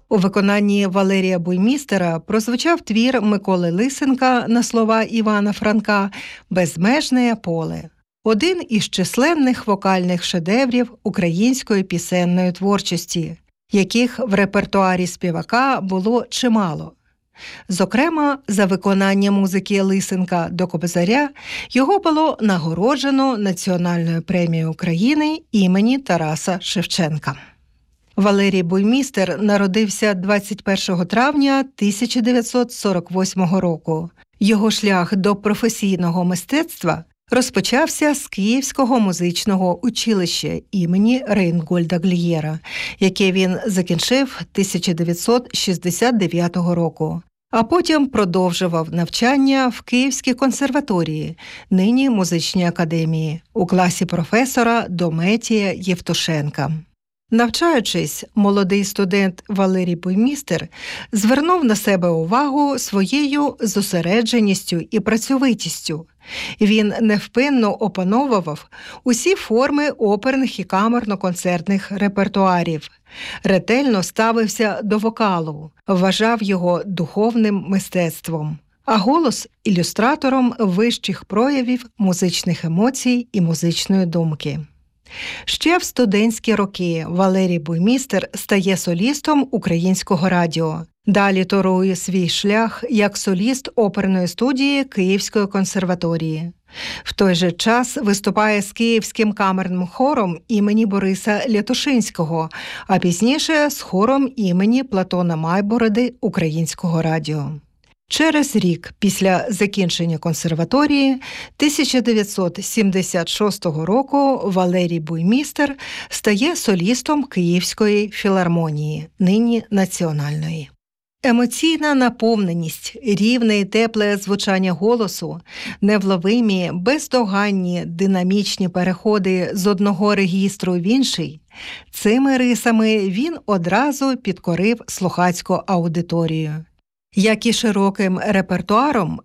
У виконанні Валерія Буймістера прозвучав твір Миколи Лисенка на слова Івана Франка «Безмежне поле». Один із численних вокальних шедеврів української пісенної творчості, яких в репертуарі співака було чимало. Зокрема, за виконання музики Лисенка до Кобзаря його було нагороджено Національною премією України імені Тараса Шевченка. Валерій Буймістер народився 21 травня 1948 року. Його шлях до професійного мистецтва розпочався з Київського музичного училища імені Рейнгольда Глієра, яке він закінчив 1969 року, а потім продовжував навчання в Київській консерваторії, нині музичній академії, у класі професора Дометія Євтушенка. Навчаючись, молодий студент Валерій Буймістер звернув на себе увагу своєю зосередженістю і працьовитістю. Він невпинно опановував усі форми оперних і камерно-концертних репертуарів, ретельно ставився до вокалу, вважав його духовним мистецтвом, а голос – ілюстратором вищих проявів музичних емоцій і музичної думки. Ще в студентські роки Валерій Буймістер стає солістом Українського радіо. Далі торує свій шлях як соліст оперної студії Київської консерваторії. В той же час виступає з Київським камерним хором імені Бориса Лятушинського, а пізніше з хором імені Платона Майбороди Українського радіо. Через рік після закінчення консерваторії 1976 року Валерій Буймістер стає солістом Київської філармонії, нині Національної. Емоційна наповненість, рівне і тепле звучання голосу, невловимі, бездоганні, динамічні переходи з одного регістру в інший – цими рисами він одразу підкорив слухацьку аудиторію. Як і широким репертуаром,